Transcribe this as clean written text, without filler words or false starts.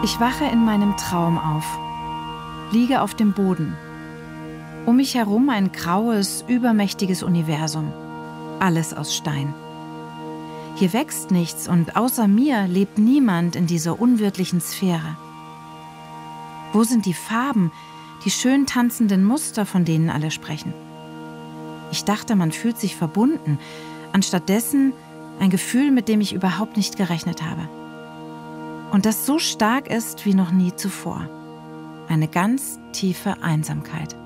Ich wache in meinem Traum auf, liege auf dem Boden. Um mich herum ein graues, übermächtiges Universum. Alles aus Stein. Hier wächst nichts und außer mir lebt niemand in dieser unwirtlichen Sphäre. Wo sind die Farben, die schön tanzenden Muster, von denen alle sprechen? Ich dachte, man fühlt sich verbunden, anstattdessen ein Gefühl, mit dem ich überhaupt nicht gerechnet habe. Und das so stark ist wie noch nie zuvor. Eine ganz tiefe Einsamkeit.